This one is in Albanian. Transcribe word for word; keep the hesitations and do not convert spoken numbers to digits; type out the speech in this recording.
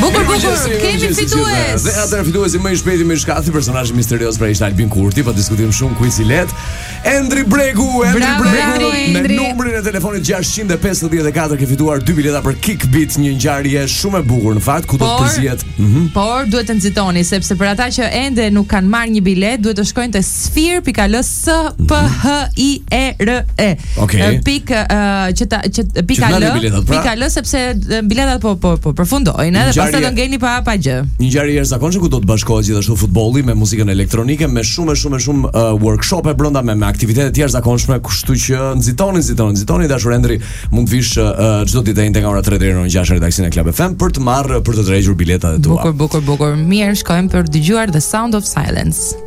Bukur, bukur, kemi fitues. Dhe atë fituesi më i shpejti më i shkallë, personazhi misterios pra ishte Albin Kurti, po diskutojmë shumë quiz i lehtë. Endri Bregu, Endri Bravo, Bregu Endri. me numrin e telefonit gjashtëqind e pesëdhjetë e katër ke fituar dy bileta për Kickbeat, një ngjarje shumë e bukur në fakt ku do të Por- përzihet. Mhm. Por duhet të nxitoni sepse për ata që ende nuk kanë marrë një bilet, duhet të shkojnë te sphere dot l s p h i e r e. Okej. Pik uh, që ta që Që pika të l, marrni biletat, pra- pika l sepse uh, biletat po po po përfundojnë, edhe Ngjarje- pastaj do ngeni pa pa gjë. Një ngjarje e jashtëzakonshme ku do të bashkohet gjithashtu futbolli me muzikën elektronike, me shumë e shumë e shumë uh, workshope brenda me, me aktivitete të jashtëzakonshme, kështu që nxitoni, nxitoni, nxitoni dashur Endri, mund të vish uh, çdo ditë nga ora tre deri në orën gjashtë në redaksionin e Club F M për të marrë për të drejtur biletat e tua. Bukur, bukur, bukur. Mirë, shkojmë për dëgjuar The Sound of Silence.